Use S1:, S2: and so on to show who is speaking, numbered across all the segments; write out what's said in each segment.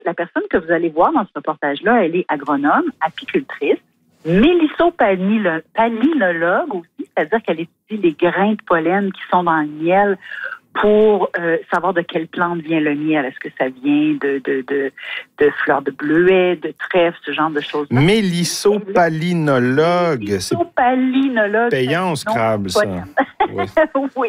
S1: la personne que vous allez voir dans ce reportage-là, elle est agronome, apicultrice, mélissopallinologue aussi, c'est-à-dire qu'elle étudie les grains de pollen qui sont dans le miel pour savoir de quelle plante vient le miel. Est-ce que ça vient de fleurs de bleuet, de trèfle, ce genre de choses-là?
S2: Mélissopallinologue.
S1: Mélissopallinologue.
S2: Payant au Scrabble, ça.
S1: Oui. Oui.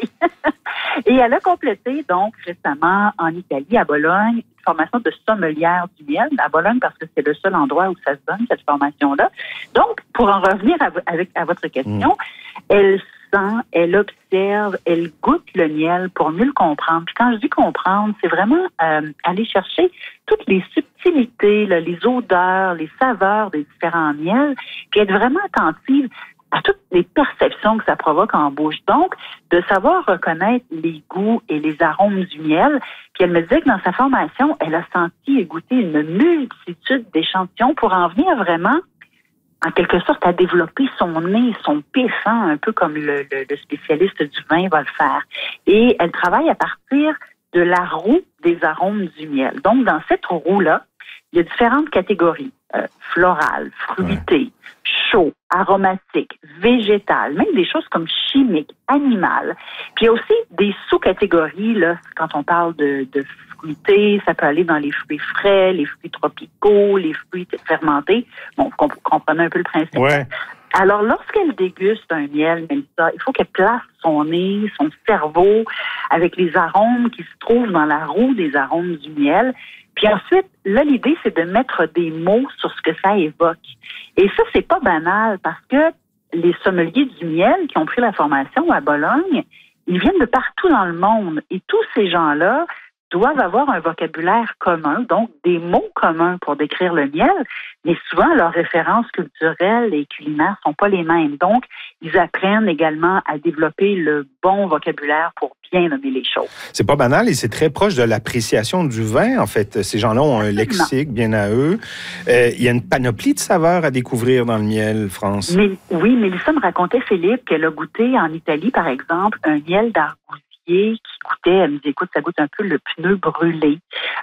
S1: Et elle a complété, donc, récemment, en Italie, à Bologne, une formation de sommelière du miel. À Bologne, parce que c'est le seul endroit où ça se donne, cette formation-là. Donc, pour en revenir à votre question, elle sent, elle observe, elle goûte le miel pour mieux le comprendre. Puis quand je dis comprendre, c'est vraiment aller chercher toutes les subtilités, là, les odeurs, les saveurs des différents miels, puis être vraiment attentive à toutes les perceptions que ça provoque en bouche. Donc, de savoir reconnaître les goûts et les arômes du miel. Puis elle me disait que dans sa formation, elle a senti et goûté une multitude d'échantillons pour en venir vraiment, en quelque sorte, à développer son nez, son pif, un peu comme le spécialiste du vin va le faire. Et elle travaille à partir de la roue des arômes du miel. Donc, dans cette roue-là, il y a différentes catégories. Florales, fruitées, chaud, aromatique, végétal, même des choses comme chimiques, animales. Puis il y a aussi des sous-catégories, là, quand on parle de fruité, ça peut aller dans les fruits frais, les fruits tropicaux, les fruits fermentés. Bon, vous comprenez un peu le principe.
S2: Ouais.
S1: Alors, lorsqu'elle déguste un miel, Mélissa, il faut qu'elle place son nez, son cerveau avec les arômes qui se trouvent dans la roue des arômes du miel. Puis ensuite, là, l'idée, c'est de mettre des mots sur ce que ça évoque. Et ça, c'est pas banal parce que les sommeliers du miel qui ont pris la formation à Bologne, ils viennent de partout dans le monde. Et tous ces gens-là doivent avoir un vocabulaire commun, donc des mots communs pour décrire le miel, mais souvent leurs références culturelles et culinaires sont pas les mêmes. Donc, ils apprennent également à développer le bon vocabulaire pour bien nommer les choses.
S2: C'est pas banal et c'est très proche de l'appréciation du vin, en fait. Ces gens-là ont un lexique bien à eux. Il y a une panoplie de saveurs à découvrir dans le miel, France.
S1: Oui, Mélissa me racontait, Philippe, qu'elle a goûté en Italie, par exemple, un miel d'argousier qui goûtait, elle me dit, écoute, ça goûte un peu le pneu brûlé.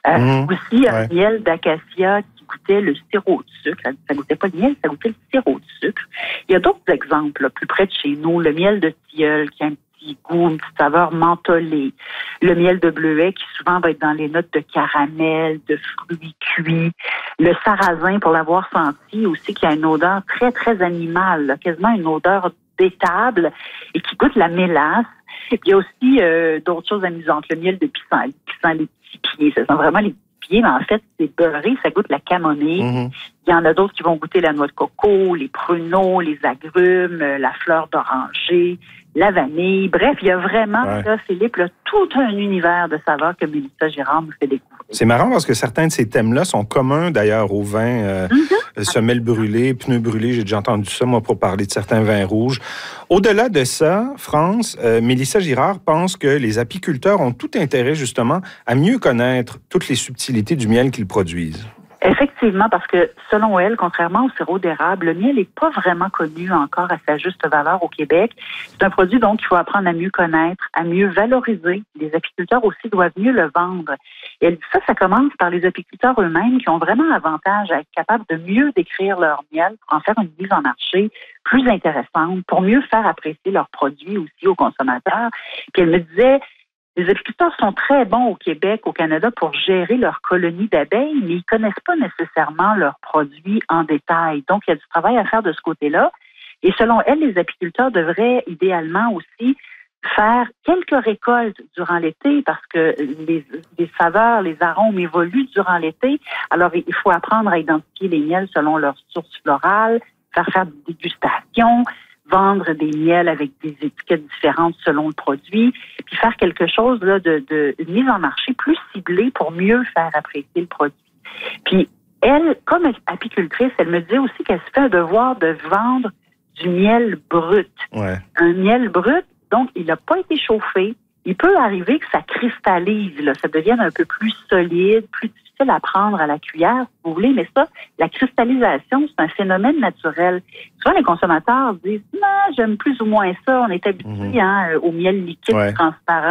S1: Aussi, un miel d'acacia qui goûtait le sirop de sucre. Ça goûtait pas le miel, ça goûtait le sirop de sucre. Il y a d'autres exemples, là, plus près de chez nous. Le miel de tilleul qui a un petit goût, une petite saveur mentholée. Le miel de bleuet qui souvent va être dans les notes de caramel, de fruits cuits. Le sarrasin, pour l'avoir senti aussi, qui a une odeur très, très animale, là, quasiment une odeur d'étable et qui goûte la mélasse. Il y a aussi d'autres choses amusantes. Le miel de pissenlit les petits pieds. Ça sent vraiment les petits pieds, mais en fait, c'est beurré, ça goûte la camomille. Il y en a d'autres qui vont goûter la noix de coco, les pruneaux, les agrumes, la fleur d'oranger, la vanille. Bref, il y a vraiment, là, Philippe, là, tout un univers de saveurs que Mélissa Girard nous fait découvrir.
S2: C'est marrant parce que certains de ces thèmes-là sont communs d'ailleurs au vin. Semelles brûlées, pneus brûlés, j'ai déjà entendu ça, moi, pour parler de certains vins rouges. Au-delà de ça, France, Mélissa Girard pense que les apiculteurs ont tout intérêt, justement, à mieux connaître toutes les subtilités du miel qu'ils produisent.
S1: Effectivement, parce que selon elle, contrairement au sirop d'érable, le miel n'est pas vraiment connu encore à sa juste valeur au Québec. C'est un produit donc qu'il faut apprendre à mieux connaître, à mieux valoriser. Les apiculteurs aussi doivent mieux le vendre. Et elle dit ça commence par les apiculteurs eux-mêmes qui ont vraiment avantage à être capables de mieux décrire leur miel pour en faire une mise en marché plus intéressante, pour mieux faire apprécier leurs produits aussi aux consommateurs. Puis elle me disait, les apiculteurs sont très bons au Québec, au Canada, pour gérer leurs colonies d'abeilles, mais ils ne connaissent pas nécessairement leurs produits en détail. Donc, il y a du travail à faire de ce côté-là. Et selon elle, les apiculteurs devraient idéalement aussi faire quelques récoltes durant l'été parce que les saveurs, les arômes évoluent durant l'été. Alors, il faut apprendre à identifier les miels selon leur source florale, faire des dégustations, vendre des miels avec des étiquettes différentes selon le produit, puis faire quelque chose là, de une mise en marché plus ciblée pour mieux faire apprécier le produit. Puis elle, comme apicultrice, elle me disait aussi qu'elle se fait un devoir de vendre du miel brut. Un miel brut, donc il n'a pas été chauffé. Il peut arriver que ça cristallise, là, ça devienne un peu plus solide, plus difficile à prendre à la cuillère, si vous voulez, mais ça, la cristallisation, c'est un phénomène naturel. Souvent, les consommateurs disent « Non, j'aime plus ou moins ça, on est habitué au miel liquide transparent ».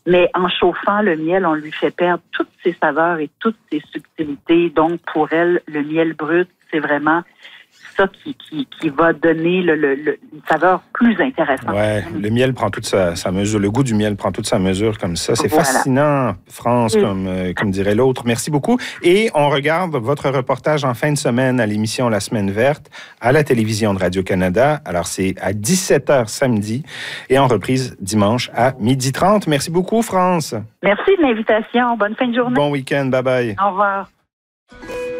S1: Mais en chauffant le miel, on lui fait perdre toutes ses saveurs et toutes ses subtilités. Donc, pour elle, le miel brut, c'est vraiment ça qui va donner une saveur plus intéressante.
S2: Ouais, le miel prend toute sa mesure. Le goût du miel prend toute sa mesure comme ça. C'est fascinant, France, comme dirait l'autre. Merci beaucoup. Et on regarde votre reportage en fin de semaine à l'émission La Semaine verte à la télévision de Radio-Canada. Alors, c'est à 17h samedi et en reprise dimanche à 12h30. Merci beaucoup, France.
S1: Merci de l'invitation. Bonne fin de journée.
S2: Bon week-end. Bye-bye.
S1: Au revoir.